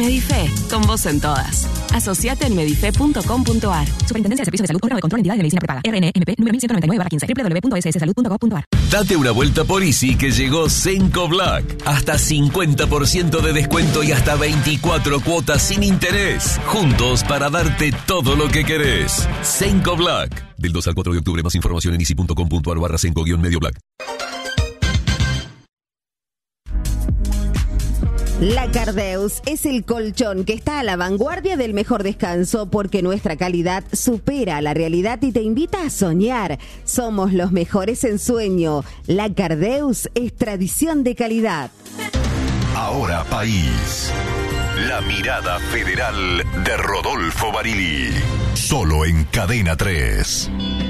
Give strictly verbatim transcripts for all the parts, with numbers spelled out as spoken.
Medife, con vos en todas. Asociate en medife punto com punto ar. Superintendencia de Servicios de Salud, órgano de control de entidades de medicina prepaga. R N M P número mil ciento noventa y nueve barra quince. doble u doble u doble u punto s s salud punto gov punto ar. Date una vuelta por Easy que llegó Cenco Black. Hasta cincuenta por ciento de descuento y hasta veinticuatro cuotas sin interés. Juntos para darte todo lo que querés. Cenco Black. Del dos al cuatro de octubre. Más información en easy punto com punto ar barra Cenco guión medio black. La Cardeus es el colchón que está a la vanguardia del mejor descanso porque nuestra calidad supera la realidad y te invita a soñar. Somos los mejores en sueño. La Cardeus es tradición de calidad. Ahora País. La mirada federal de Rodolfo Barili. Solo en Cadena tres.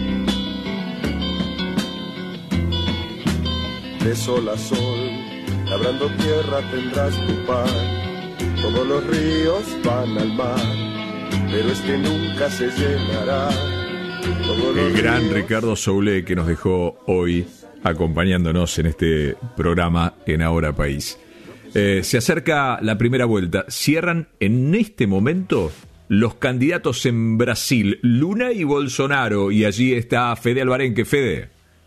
De sol a sol, labrando tierra tendrás tu pan. Todos los ríos van al mar, pero este nunca se llenará. Todos El los gran ríos... Ricardo Soule que nos dejó hoy acompañándonos en este programa en Ahora País. Eh, se acerca la primera vuelta. Cierran en este momento los candidatos en Brasil, Lula y Bolsonaro, y allí está Fede Alvarenque. Fede.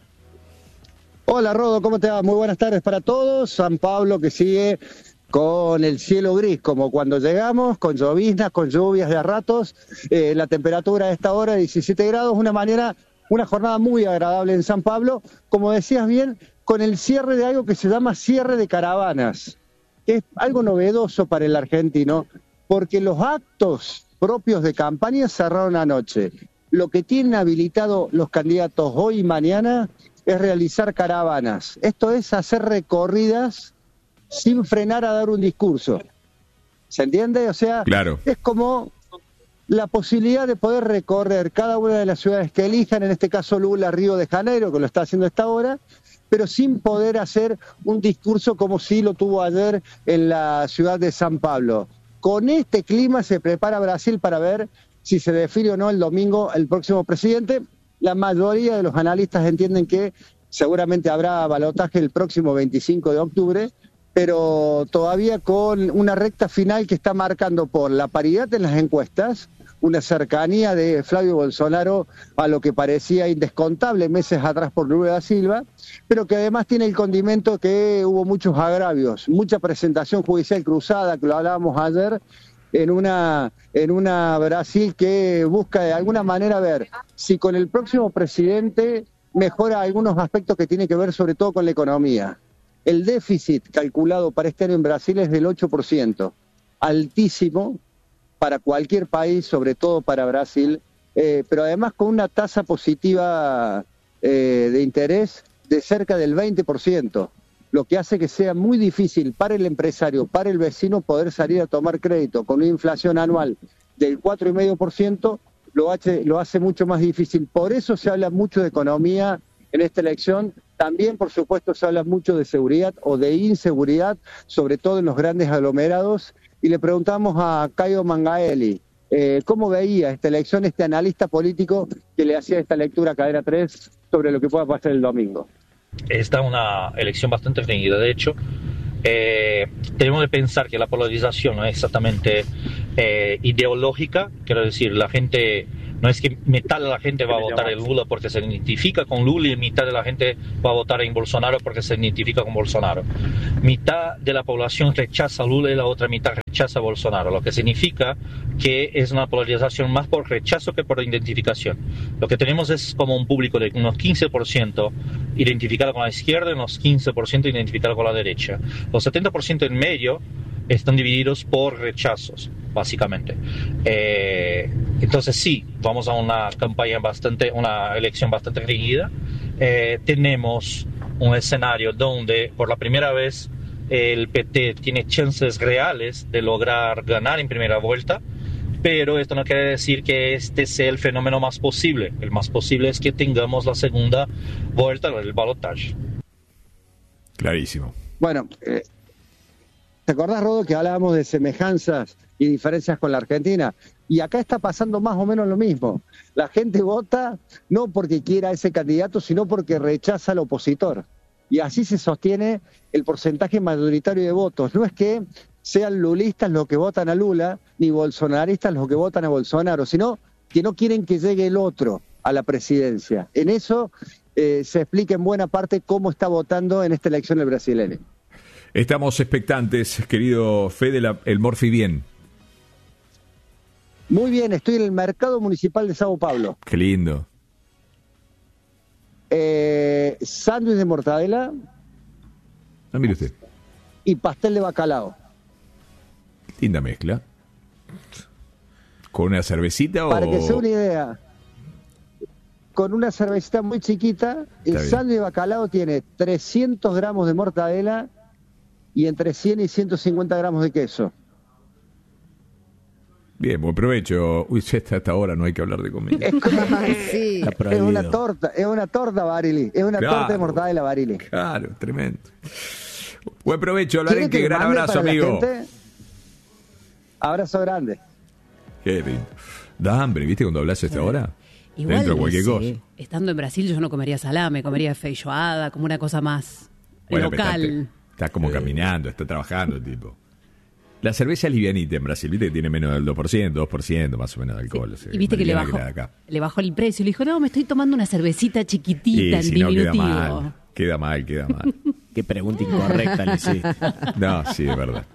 Hola Rodo, ¿cómo te va? Muy buenas tardes para todos. San Pablo que sigue con el cielo gris, como cuando llegamos, con lloviznas, con lluvias de a ratos. Eh, la temperatura a esta hora, diecisiete grados, una manera, una jornada muy agradable en San Pablo. Como decías bien, con el cierre de algo que se llama cierre de caravanas, que es algo novedoso para el argentino, porque los actos propios de campaña cerraron anoche. Lo que tienen habilitado los candidatos hoy y mañana es realizar caravanas. Esto es hacer recorridas sin frenar a dar un discurso. ¿Se entiende? O sea, claro. Es como la posibilidad de poder recorrer cada una de las ciudades que elijan, en este caso Lula, Río de Janeiro, que lo está haciendo a esta hora, pero sin poder hacer un discurso como sí lo tuvo ayer en la ciudad de San Pablo. Con este clima se prepara Brasil para ver si se define o no el domingo el próximo presidente. La mayoría de los analistas entienden que seguramente habrá balotaje el próximo veinticinco de octubre, pero todavía con una recta final que está marcando por la paridad en las encuestas, una cercanía de Flavio Bolsonaro a lo que parecía indescontable meses atrás por Lula da Silva, pero que además tiene el condimento que hubo muchos agravios, mucha presentación judicial cruzada, que lo hablábamos ayer, en una en una Brasil que busca de alguna manera ver si con el próximo presidente mejora algunos aspectos que tienen que ver sobre todo con la economía. El déficit calculado para este año en Brasil es del ocho por ciento, altísimo para cualquier país, sobre todo para Brasil, eh, pero además con una tasa positiva eh, de interés de cerca del veinte por ciento. Lo que hace que sea muy difícil para el empresario, para el vecino, poder salir a tomar crédito. Con una inflación anual del cuatro coma cinco por ciento, lo hace, lo hace mucho más difícil. Por eso se habla mucho de economía en esta elección. También, por supuesto, se habla mucho de seguridad o de inseguridad, sobre todo en los grandes aglomerados. Y le preguntamos a Caio Mangaeli, eh, ¿cómo veía esta elección, este analista político que le hacía esta lectura a Cadena tres sobre lo que pueda pasar el domingo? Esta es una elección bastante reñida, de hecho. Eh, tenemos que pensar que la polarización no es exactamente eh, ideológica, quiero decir, la gente, no es que mitad de la gente va a votar en Lula porque se identifica con Lula y mitad de la gente va a votar en Bolsonaro porque se identifica con Bolsonaro. Mitad de la población rechaza a Lula y la otra mitad rechaza a Bolsonaro, lo que significa que es una polarización más por rechazo que por identificación. Lo que tenemos es como un público de unos quince por ciento identificado con la izquierda y unos quince por ciento identificado con la derecha. Los setenta por ciento en medio están divididos por rechazos, básicamente. Eh, entonces sí, vamos a una campaña bastante, una elección bastante reñida. Eh, tenemos un escenario donde por la primera vez el P T tiene chances reales de lograr ganar en primera vuelta, pero esto no quiere decir que este sea el fenómeno más posible. El más posible es que tengamos la segunda vuelta del balotaje. Clarísimo. Bueno, eh, ¿te acordás, Rodo, que hablábamos de semejanzas y diferencias con la Argentina? Y acá está pasando más o menos lo mismo. La gente vota no porque quiera a ese candidato, sino porque rechaza al opositor. Y así se sostiene el porcentaje mayoritario de votos. No es que sean lulistas los que votan a Lula, ni bolsonaristas los que votan a Bolsonaro, sino que no quieren que llegue el otro a la presidencia. En eso eh, se explica en buena parte cómo está votando en esta elección el brasileño. Estamos expectantes, querido Fede, la, el Morfi bien. Muy bien, estoy en el mercado municipal de Sao Paulo. Qué lindo. Eh, sándwich de mortadela. Ah, mire usted. Y pastel de bacalao. Linda mezcla. ¿Con una cervecita o...? Para que sea una idea, con una cervecita muy chiquita, el sándwich de bacalao tiene trescientos gramos de mortadela y entre cien y ciento cincuenta gramos de queso. Bien, buen provecho. Uy, ya está hasta ahora, no hay que hablar de comida. Es, sí, es una torta, es una torta Barili, es una claro, torta de mortadela Barili. Claro, tremendo. Buen provecho, Alvarenque, gran abrazo, amigo. Abrazo grande. Qué lindo. Da hambre, ¿viste cuando hablas a esta hora? Igual, dentro de cualquier sí, cosa. Estando en Brasil yo no comería salame, comería feijoada, como una cosa más bueno, local. Está, está como sí. caminando, está trabajando el tipo. La cerveza es livianita en Brasil, viste que tiene menos del dos por ciento, dos por ciento más o menos de alcohol. Sí. O sea, y viste que le bajó, que le bajó el precio, le dijo, no, me estoy tomando una cervecita chiquitita, sí, en si no, diminutivo. Queda mal, queda mal, queda mal. Qué pregunta incorrecta le hiciste. No, sí, es verdad.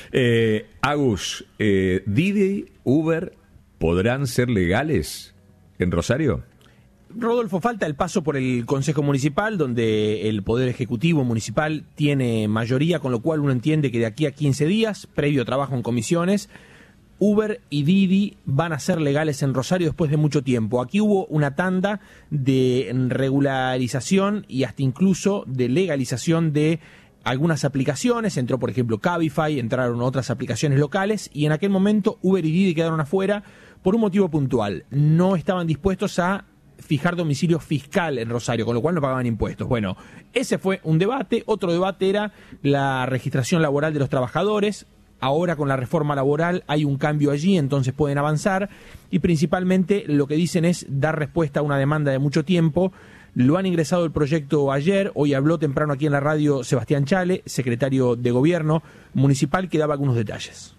Eh, Agus, eh, Didi, Uber, ¿podrán ser legales en Rosario? Rodolfo, falta el paso por el Consejo Municipal, donde el Poder Ejecutivo Municipal tiene mayoría, con lo cual uno entiende que de aquí a quince días, previo trabajo en comisiones, Uber y Didi van a ser legales en Rosario después de mucho tiempo. Aquí hubo una tanda de regularización y hasta incluso de legalización de algunas aplicaciones. Entró, por ejemplo, Cabify, entraron otras aplicaciones locales y en aquel momento Uber y Didi quedaron afuera por un motivo puntual. No estaban dispuestos a fijar domicilio fiscal en Rosario, con lo cual no pagaban impuestos. Bueno, ese fue un debate. Otro debate era la registración laboral de los trabajadores. Ahora con la reforma laboral hay un cambio allí, entonces pueden avanzar y principalmente lo que dicen es dar respuesta a una demanda de mucho tiempo. Lo han ingresado el proyecto ayer, hoy habló temprano aquí en la radio Sebastián Chale, secretario de Gobierno Municipal, que daba algunos detalles.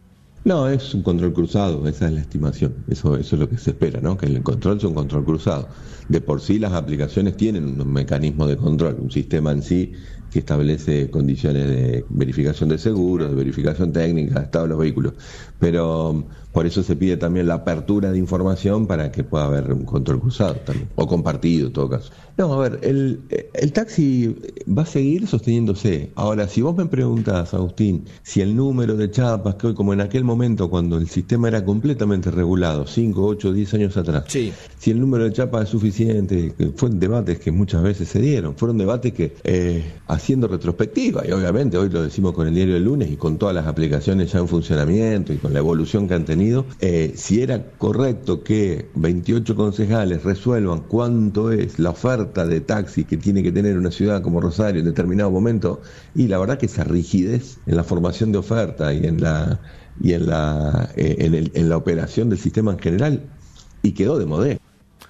No, es un control cruzado, esa es la estimación, eso, eso es lo que se espera, ¿no? Que el control sea un control cruzado. De por sí las aplicaciones tienen un mecanismo de control, un sistema en sí que establece condiciones de verificación de seguros, de verificación técnica, de estado de los vehículos, pero por eso se pide también la apertura de información para que pueda haber un control cruzado también, o compartido en todo caso. No, a ver, el, el taxi va a seguir sosteniéndose. Ahora, si vos me preguntás, Agustín, si el número de chapas, que hoy como en aquel momento cuando el sistema era completamente regulado, cinco, ocho, diez años atrás, sí. si el número de chapas es suficiente, que fueron debates que muchas veces se dieron, fueron debates que, eh, haciendo retrospectiva, y obviamente hoy lo decimos con el diario del lunes y con todas las aplicaciones ya en funcionamiento y con la evolución que han tenido, eh, si era correcto que veintiocho concejales resuelvan cuánto es la oferta de taxi que tiene que tener una ciudad como Rosario en determinado momento, y la verdad que esa rigidez en la formación de oferta y en la y en la eh, en, el, en la operación del sistema en general, y quedó de modé.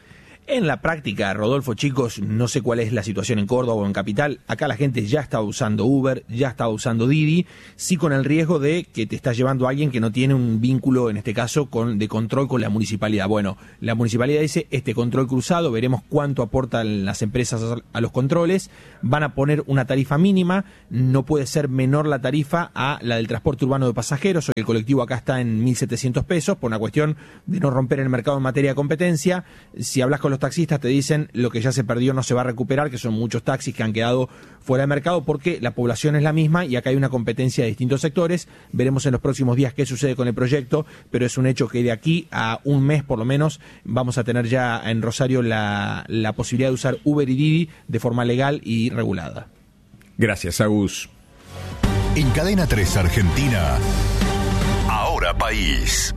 En la práctica, Rodolfo, chicos, no sé cuál es la situación en Córdoba o en Capital. Acá la gente ya estaba usando Uber, ya estaba usando Didi, sí con el riesgo de que te estás llevando a alguien que no tiene un vínculo, en este caso, con, de control con la municipalidad. Bueno, la municipalidad dice, este control cruzado, veremos cuánto aportan las empresas a, a los controles, van a poner una tarifa mínima, no puede ser menor la tarifa a la del transporte urbano de pasajeros, el colectivo acá está en mil setecientos pesos, por una cuestión de no romper el mercado en materia de competencia. Si hablas con los taxistas te dicen lo que ya se perdió no se va a recuperar, que son muchos taxis que han quedado fuera de mercado porque la población es la misma y acá hay una competencia de distintos sectores. Veremos en los próximos días qué sucede con el proyecto, pero es un hecho que de aquí a un mes por lo menos vamos a tener ya en Rosario la, la posibilidad de usar Uber y Didi de forma legal y regulada. Gracias, Agus. En Cadena tres Argentina, Ahora País.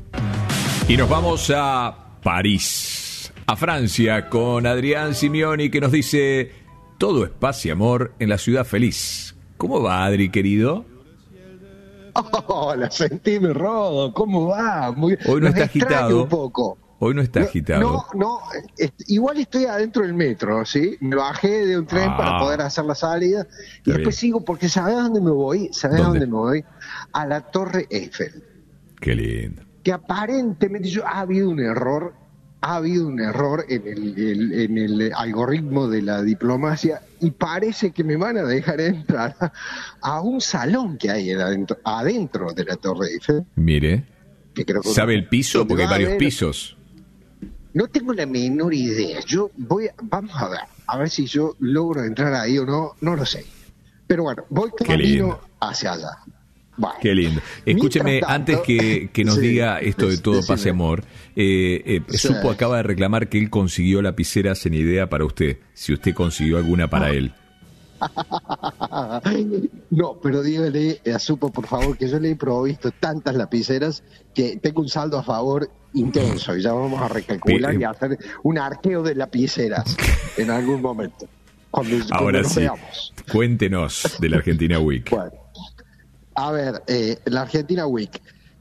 Y nos vamos a París, a Francia, con Adrián Simeoni, que nos dice: todo es paz y amor en la ciudad feliz. ¿Cómo va, Adri, querido? Hola, sentime, Rodo, ¿cómo va? Muy, Hoy no está agitado. Un poco. Hoy no está no, agitado. No, no, est- igual estoy adentro del metro, ¿sí? Me bajé de un tren Ah. para poder hacer la salida y Está después bien. sigo porque ¿sabés a dónde me voy? ¿Sabés a ¿Dónde? dónde me voy? A la Torre Eiffel. Qué lindo. Que aparentemente yo, ha habido un error, ha habido un error en el, el- en el algoritmo de la diplomacia y parece que me van a dejar entrar a, a un salón que hay adentro, adentro de la Torre Eiffel. Mire. Que creo que ¿Sabe el piso? donde Porque hay va a varios haber- pisos. No tengo la menor idea. Yo voy, a- vamos a ver, a ver si yo logro entrar ahí o no, no lo sé. Pero bueno, voy Qué camino lindo. hacia allá. Bueno. Qué lindo. Escúcheme, Mientras tanto- antes que, que nos Sí, diga esto de des- todo decime. pase amor, eh, eh, Sí. Supo acaba de reclamar que él consiguió lapiceras en idea para usted, si usted consiguió alguna para él. No, pero dígale a Supo, por favor, que yo le he provisto tantas lapiceras que tengo un saldo a favor intenso y ya vamos a recalcular Pi- y a hacer un arqueo de lapiceras en algún momento. Cuando, cuando Ahora nos sí, veamos. cuéntenos de la Argentina Week. Bueno, a ver, eh, la Argentina Week.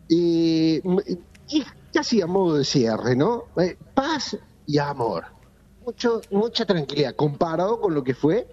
Y, y casi a modo de cierre, ¿no? Eh, paz y amor. Mucho, mucha tranquilidad comparado con lo que fue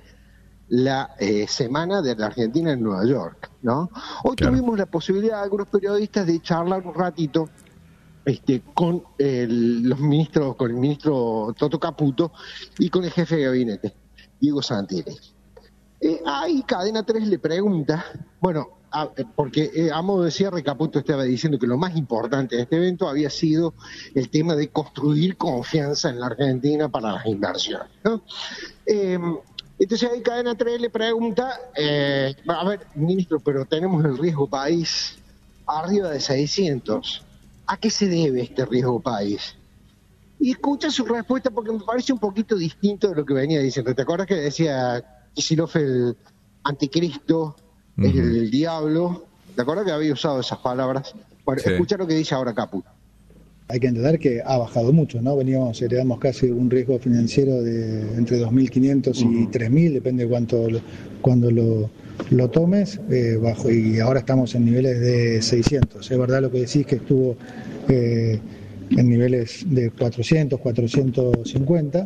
la eh, semana de la Argentina en Nueva York, ¿no? Hoy Claro. tuvimos la posibilidad, algunos periodistas, de charlar un ratito este, con el, los ministros, con el ministro Toto Caputo y con el jefe de gabinete, Diego Santilli. Eh, ahí Cadena tres le pregunta, bueno, a- porque eh, a modo de cierre Caputo estaba diciendo que lo más importante de este evento había sido el tema de construir confianza en la Argentina para las inversiones, ¿no? Eh, entonces ahí Cadena tres le pregunta, eh, a ver, ministro, pero tenemos el riesgo país arriba de seiscientos. ¿A qué se debe este riesgo país? Y escucha su respuesta porque me parece un poquito distinto de lo que venía diciendo. ¿Te acuerdas que decía Kicillof el anticristo, Ujú. el, el diablo? ¿Te acuerdas que había usado esas palabras? Bueno, Sí. escucha lo que dice ahora Caputo. Hay que entender que ha bajado mucho, ¿no? Veníamos, heredamos casi un riesgo financiero de entre dos mil quinientos y tres mil, depende de cuánto lo, cuando lo, lo tomes, eh, bajo, y ahora estamos en niveles de seiscientos. Es verdad lo que decís, que estuvo eh, en niveles de cuatrocientos, cuatrocientos cincuenta,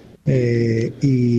eh,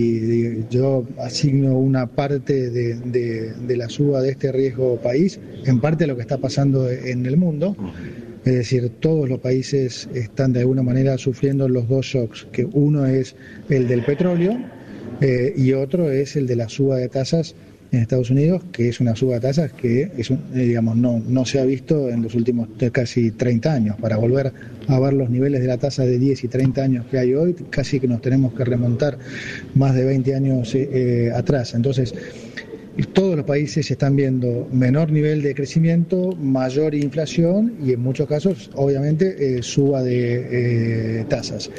y yo asigno una parte de, de, de la suba de este riesgo país, en parte a lo que está pasando en el mundo. Es decir, todos los países están de alguna manera sufriendo los dos shocks, que uno es el del petróleo eh, y otro es el de la suba de tasas en Estados Unidos, que es una suba de tasas que es un- eh, digamos no, no se ha visto en los últimos eh, casi treinta años. Para volver a ver los niveles de la tasa de diez y treinta años que hay hoy, casi que nos tenemos que remontar más de veinte años eh, eh, atrás. Entonces, todos los países están viendo menor nivel de crecimiento, mayor inflación y en muchos casos, obviamente, eh, suba de eh, tasas.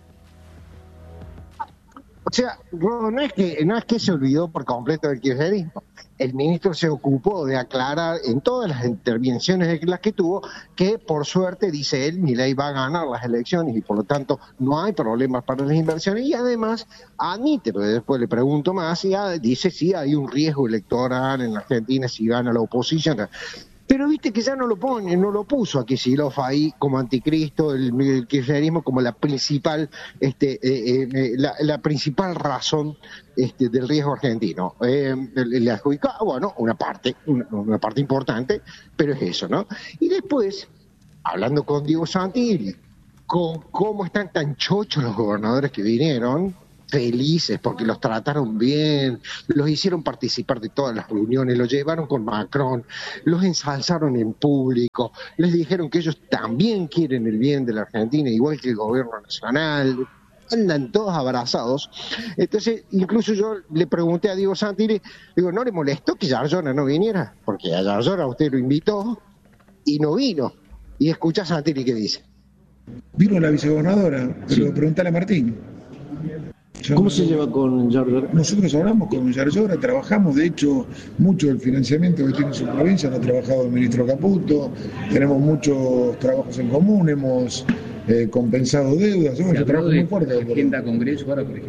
O sea, no, no es que no es que se olvidó por completo del kirchnerismo. El ministro se ocupó de aclarar en todas las intervenciones de las que tuvo que, por suerte, dice él, Milei va a ganar las elecciones y por lo tanto no hay problemas para las inversiones. Y además admite, pero después le pregunto más, y ah, dice sí hay un riesgo electoral en Argentina si gana la oposición. Pero viste que ya no lo pone, no lo puso a Kicillof ahí como anticristo, el, el kirchnerismo como la principal, este, eh, eh, la, la principal razón este, del riesgo argentino. Eh, le le adjudica, bueno, una parte, una, una parte importante, pero es eso, ¿no? Y después, hablando con Diego Santilli, con cómo están tan chochos los gobernadores que vinieron, felices porque los trataron bien, los hicieron participar de todas las reuniones, los llevaron con Macron, los ensalzaron en público, les dijeron que ellos también quieren el bien de la Argentina, igual que el gobierno nacional, andan todos abrazados. Entonces, incluso yo le pregunté a Diego Santilli, digo, ¿no le molestó que Yarlora no viniera? Porque a Yarlora usted lo invitó y no vino. Y escucha a Santilli que dice. Vino la vicegobernadora, pero preguntale a Martín. ¿Cómo se lleva con Yarlora? Nosotros hablamos con Yarlora, trabajamos, de hecho, mucho del financiamiento que tiene su provincia lo ha trabajado el ministro Caputo, tenemos muchos trabajos en común, hemos eh, compensado deudas, hemos hecho trabajo muy fuerte. Agenda Congreso ahora, por ejemplo.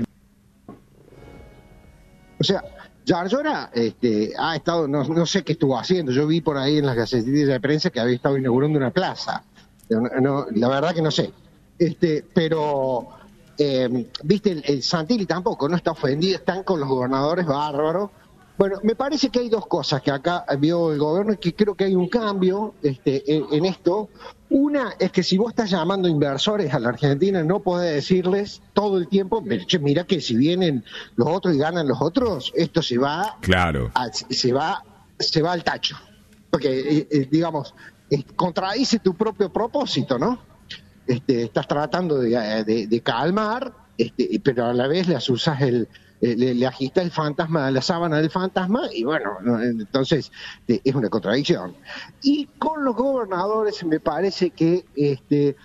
O sea, Yarlora este, ha estado, no, no sé qué estuvo haciendo, yo vi por ahí en las gacetillas de prensa que había estado inaugurando una plaza. No, no, la verdad que no sé. Este, pero, eh, viste, el, el Santilli tampoco, no está ofendido, están con los gobernadores bárbaros. Bueno, me parece que hay dos cosas que acá vio el gobierno y que creo que hay un cambio este, en, en esto. Una es que si vos estás llamando inversores a la Argentina, no podés decirles todo el tiempo, che, mira que si vienen los otros y ganan los otros, esto se va, claro. a, se va, se va al tacho. Porque, eh, digamos, eh, contradice tu propio propósito, ¿no? Este, estás tratando de, de, de calmar, este, pero a la vez le asusas el... Le, le agita el fantasma, la sábana del fantasma, y bueno, entonces es una contradicción. Y con los gobernadores me parece que este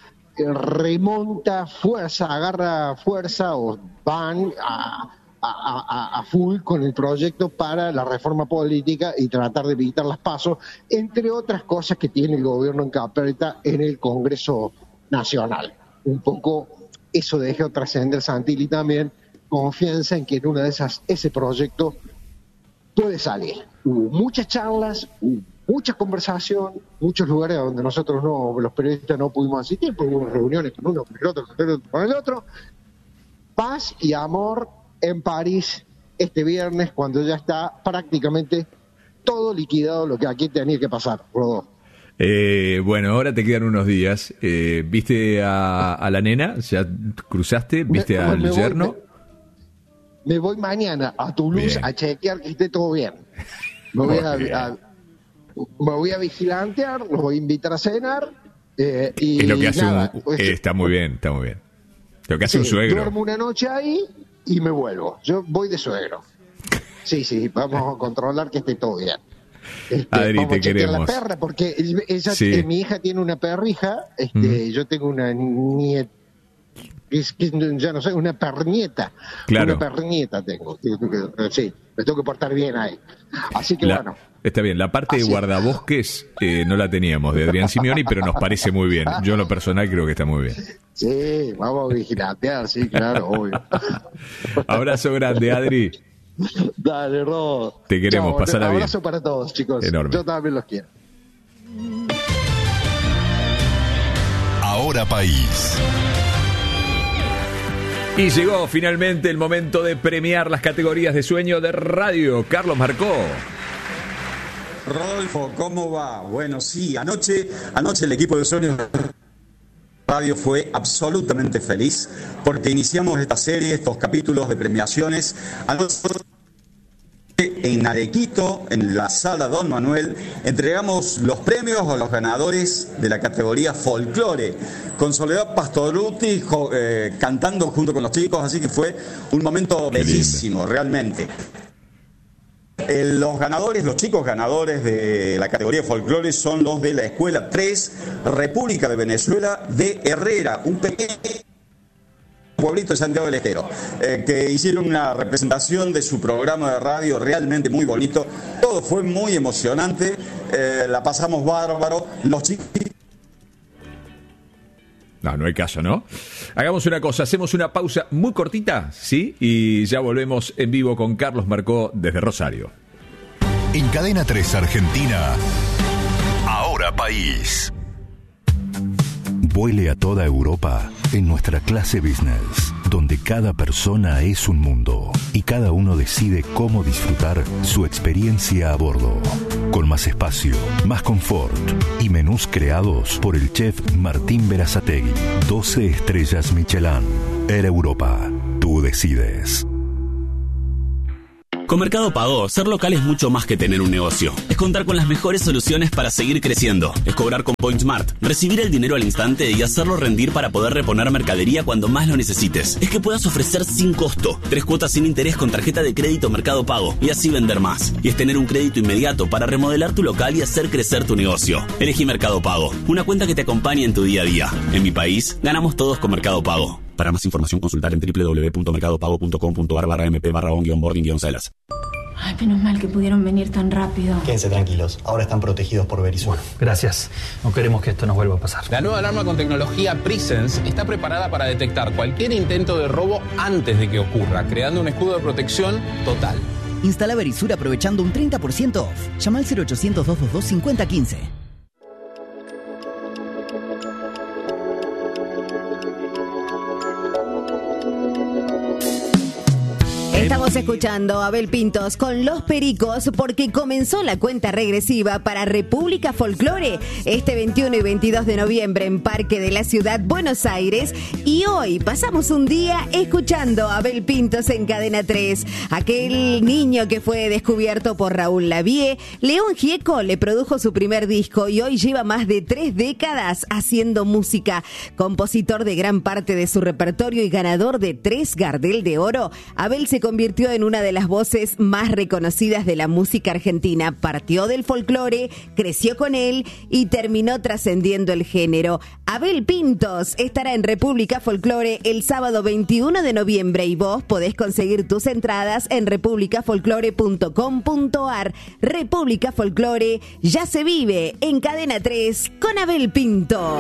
remonta fuerza, agarra fuerza o van a, a, a, a full con el proyecto para la reforma política y tratar de evitar las pasos, entre otras cosas que tiene el gobierno en carpeta en el Congreso Nacional. Un poco eso dejó trascender Santilli también, confianza en que en una de esas ese proyecto puede salir. Hubo muchas charlas, hubo mucha conversación, muchos lugares donde nosotros no, los periodistas no pudimos asistir, porque hubo reuniones con uno, con el otro, con el otro, con el otro. Paz y amor en París este viernes, cuando ya está prácticamente todo liquidado lo que aquí tenía que pasar, Rodolfo. Eh, bueno, ahora te quedan unos días. Eh, ¿Viste a, a la nena? ¿Ya cruzaste? ¿Viste Me- al me voy- yerno? Me voy mañana a Toulouse Bien. a chequear que esté todo bien. Me voy, a, Muy bien. a- me voy a vigilantear, los voy a invitar a cenar. Eh, y Es lo que hace nada, un... pues, eh, está muy bien, está muy bien. Lo que hace un sí, suegro. duermo una noche ahí y me vuelvo. Yo voy de suegro. Sí, sí, vamos a controlar que esté todo bien. Este, Adri, vamos te a chequear queremos. la perra, porque ella, Sí. eh, mi hija tiene una perrija, este, yo tengo una nieta. Es que ya no sé, una pernieta. Claro. Una pernieta tengo. Sí, me tengo que portar bien ahí. Así que La- bueno. Está bien, la parte de guardabosques eh, no la teníamos de Adrián Simeoni, pero nos parece muy bien. Yo en lo personal creo que está muy bien. Sí, vamos a vigilantear, sí, claro, obvio. Abrazo grande, Adri. Dale, Rob. Te queremos, Chao, pasala un bien. abrazo para todos, chicos. Enorme. Yo también los quiero. Ahora País. Y llegó finalmente el momento de premiar las categorías de sueño de radio. Carlos Marcó. Rodolfo, ¿cómo va? Bueno, sí, anoche, anoche el equipo de Sueños Radio fue absolutamente feliz porque iniciamos esta serie, estos capítulos de premiaciones. Anoche en Arequito, en la sala Don Manuel, entregamos los premios a los ganadores de la categoría Folclore, con Soledad Pastoruti jo- eh, cantando junto con los chicos, así que fue un momento bellísimo, realmente. Eh, los ganadores, los chicos ganadores de la categoría Folclore son los de la Escuela tres, República de Venezuela de Herrera, un pequeño pueblito de Santiago del Estero, eh, que hicieron una representación de su programa de radio realmente muy bonito. Todo fue muy emocionante, eh, la pasamos bárbaro. Los chicos... No, no hay caso, ¿no? Hagamos una cosa, hacemos una pausa muy cortita, ¿sí? Y ya volvemos en vivo con Carlos Marcó desde Rosario. En Cadena tres Argentina, Ahora País. Vuele a toda Europa en nuestra clase business, donde cada persona es un mundo y cada uno decide cómo disfrutar su experiencia a bordo. Con más espacio, más confort y menús creados por el chef Martín Berazategui. doce estrellas Michelin. Air Europa. Tú decides. Con Mercado Pago, ser local es mucho más que tener un negocio. Es contar con las mejores soluciones para seguir creciendo. Es cobrar con PointSmart, recibir el dinero al instante y hacerlo rendir para poder reponer mercadería cuando más lo necesites. Es que puedas ofrecer sin costo, tres cuotas sin interés con tarjeta de crédito Mercado Pago y así vender más. Y es tener un crédito inmediato para remodelar tu local y hacer crecer tu negocio. Elegí Mercado Pago, una cuenta que te acompañe en tu día a día. En mi país, ganamos todos con Mercado Pago. Para más información, consultar en doble u doble u doble u punto mercado pago punto com punto a r barra mp barra on guión boarding guión celas. Ay, menos mal que pudieron venir tan rápido. Quédense tranquilos, ahora están protegidos por Verisur. Gracias. No queremos que esto nos vuelva a pasar. La nueva alarma con tecnología Presence está preparada para detectar cualquier intento de robo antes de que ocurra, creando un escudo de protección total. Instala Verisur aprovechando un treinta por ciento off. Llama al cero ochocientos, doscientos veintidós, cincuenta quince. Estamos escuchando a Abel Pintos con Los Pericos porque comenzó la cuenta regresiva para República Folklore este veintiuno y veintidós de noviembre en Parque de la Ciudad, Buenos Aires. Y hoy pasamos un día escuchando a Abel Pintos en Cadena tres. Aquel niño que fue descubierto por Raúl Lavie. León Gieco le produjo su primer disco y hoy lleva más de tres décadas haciendo música. Compositor de gran parte de su repertorio y ganador de tres Gardel de Oro, Abel se convirtió en una de las voces más reconocidas de la música argentina. Partió del folclore, creció con él y terminó trascendiendo el género. Abel Pintos estará en República Folklore el sábado veintiuno de noviembre y vos podés conseguir tus entradas en república folklore punto com punto ar. República Folklore ya se vive en Cadena tres con Abel Pintos.